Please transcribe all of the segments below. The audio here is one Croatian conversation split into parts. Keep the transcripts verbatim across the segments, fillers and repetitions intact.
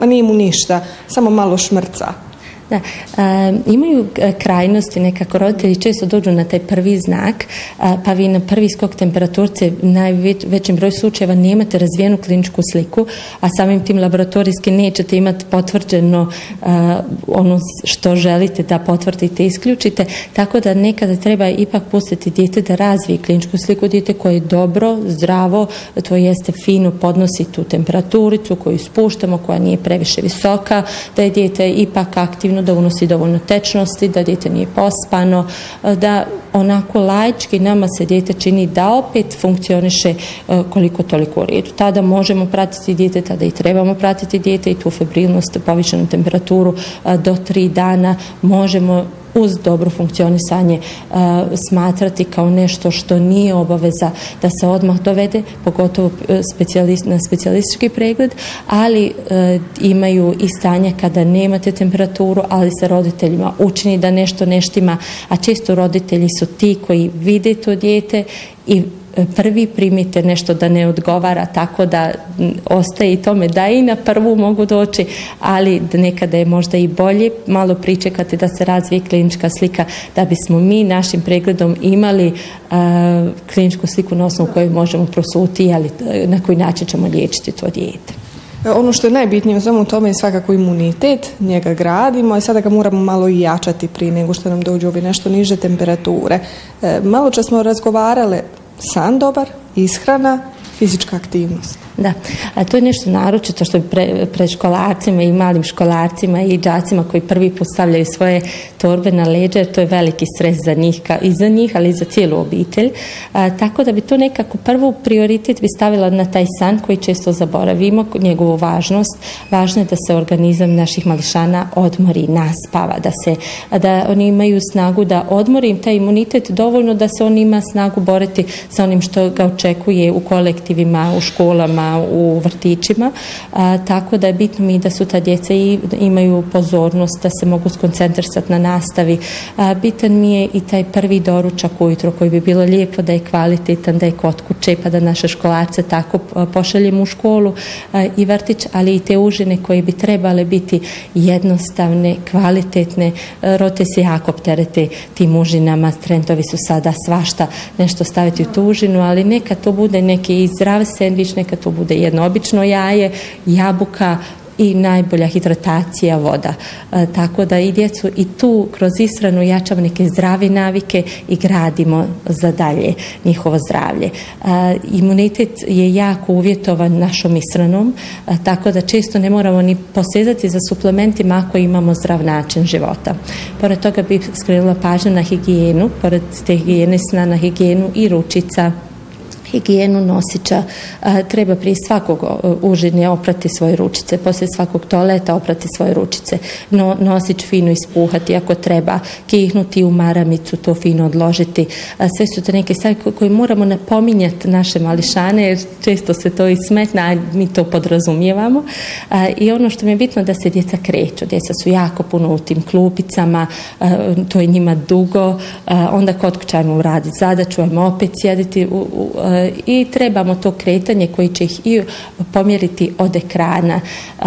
Ma nije mu ništa, samo malo šmrca. Da, e, imaju krajnosti, nekako roditelji često dođu na taj prvi znak, a, pa vi na prvi skok temperaturce najvećem broju slučajeva nemate razvijenu kliničku sliku, a samim tim laboratorijski nećete imati potvrđeno a, ono što želite da potvrdite i isključite, tako da nekada treba ipak pustiti dijete da razvije kliničku sliku, dijete koje je dobro, zdravo, to jeste fino podnosi tu temperaturicu koju spuštamo, koja nije previše visoka, da je dijete ipak aktivno, da unosi dovoljno tečnosti, da dijete nije pospano, da onako laički nama se dijete čini da opet funkcioniše koliko toliko u redu. Tada možemo pratiti dijete, tada i trebamo pratiti dijete i tu febrilnost, povišenu temperaturu do tri dana možemo uz dobro funkcionisanje uh, smatrati kao nešto što nije obaveza da se odmah dovede, pogotovo specijalist, na specijalistički pregled, ali uh, imaju i stanja kada nemate temperaturu, ali se roditeljima učini da nešto neštima, a često roditelji su ti koji vide to dijete i prvi primite nešto da ne odgovara, tako da ostaje i tome da i na prvu mogu doći, ali nekada je možda i bolje malo pričekati da se razvije klinička slika, da bismo mi našim pregledom imali uh, kliničku sliku na osnovu koju možemo prosuti, ali na koji način ćemo liječiti to dijete. Ono što je najbitnije u svemu tome je svakako imunitet, njega gradimo i sada ga moramo malo i jačati prije nego što nam dođu ove nešto niže temperature. E, malo čas smo razgovarale, san dobar, ishrana, fizička aktivnost. Da, a to je nešto naročito što pre, predškolarcima i malim školarcima i đacima koji prvi put stavljaju svoje torbe na leđa, jer to je veliki stres za njih, i za njih, ali i za cijelu obitelj. A, tako da bi to nekako prvu prioritet bi stavila na taj san koji često zaboravimo, njegovu važnost. Važno je da se organizam naših mališana odmori, naspava, da, se, da oni imaju snagu da odmori im taj imunitet dovoljno da se on ima snagu boriti sa onim što ga očekuje u kolektivima, u školama, u vrtićima, a, tako da je bitno mi da su ta djeca i imaju pozornost, da se mogu skoncentrisati na nastavi. A, bitan mi je i taj prvi doručak ujutro koji bi bilo lijepo da je kvalitetan, da je kod kuće, pa da naše školarce tako pošaljemo u školu a, i vrtić, ali i te užine koje bi trebale biti jednostavne, kvalitetne. Rote se jako opterete tim užinama, trendovi su sada svašta nešto staviti u tu užinu, ali neka to bude neki zdrav sendvič, neka to bude jedno obično jaje, jabuka i najbolja hidratacija, voda. E, tako da i djecu i tu kroz ishranu jačamo neke zdrave navike i gradimo za dalje njihovo zdravlje. E, imunitet je jako uvjetovan našom ishranom, e, tako da često ne moramo ni posezati za suplementima ako imamo zdrav način života. Pored toga bih skrenula pažnju na higijenu, pored te higijene sna, na higijenu i ručica, higijenu nosića. A, treba prije svakog užinja oprati svoje ručice, poslije svakog toaleta oprati svoje ručice, no, nosić fino ispuhati ako treba, kihnuti u maramicu, to fino odložiti. A, sve su to neke stvari koje moramo napominjati naše mališane, jer često se to i smetna, a mi to podrazumijevamo. A, I ono što mi je bitno da se djeca kreću. Djeca su jako puno u tim klupicama, a, to je njima dugo, a, onda kod kuće ajmo uraditi zadaću, ajmo opet sjediti u, u i trebamo to kretanje koji će ih i pomjeriti od ekrana.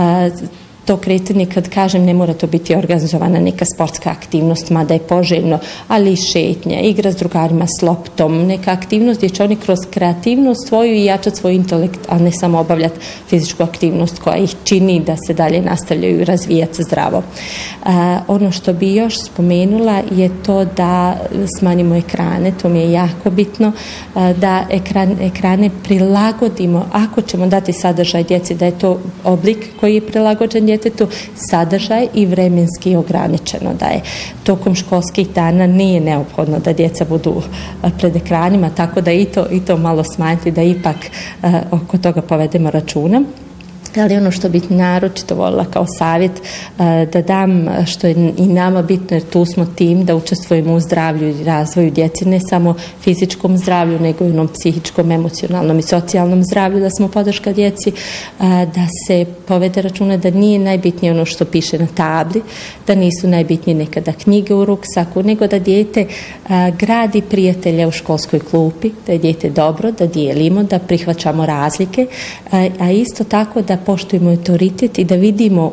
To kretanje, kad kažem, ne mora to biti organizovana neka sportska aktivnost, mada je poželjno, ali i šetnja, igra s drugarima, s loptom, neka aktivnost gdje će oni kroz kreativnost svoju i jačati svoj intelekt, a ne samo obavljati fizičku aktivnost koja ih čini da se dalje nastavljaju i razvijati zdravo. A, ono što bi još spomenula je to da smanjimo ekrane, to mi je jako bitno, a, da ekran, ekrane prilagodimo, ako ćemo dati sadržaj djeci, da je to oblik koji je prilagođen djetetu, sadržaj i vremenski ograničeno, da je tokom školskih dana nije neophodno da djeca budu pred ekranima, tako da i to, i to malo smanjiti, da ipak uh, oko toga povedemo računa. Ali ono što bih naročito voljela kao savjet da dam, što je i nama bitno, jer tu smo tim da učestvujemo u zdravlju i razvoju djece, ne samo fizičkom zdravlju, nego i onom psihičkom, emocionalnom i socijalnom zdravlju, da smo podrška djeci, da se povede računa da nije najbitnije ono što piše na tabli, da nisu najbitnije nekada knjige u ruksaku, nego da dijete gradi prijatelja u školskoj klupi, da je dijete dobro, da dijelimo, da prihvaćamo razlike, a isto tako da poštujemo autoritet i da vidimo